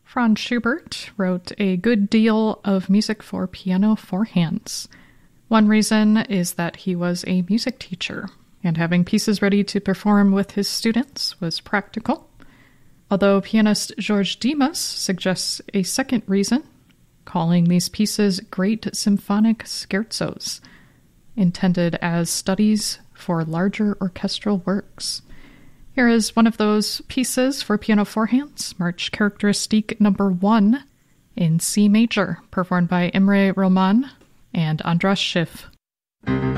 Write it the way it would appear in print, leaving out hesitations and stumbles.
Franz Schubert wrote a good deal of music for piano four hands. One reason is that he was a music teacher, and having pieces ready to perform with his students was practical. Although pianist Georges Dimas suggests a second reason, calling these pieces great symphonic scherzos, intended as studies for larger orchestral works. Here is one of those pieces for piano four hands, March Characteristique No. 1 in C major, performed by Imre Roman and Andras Schiff.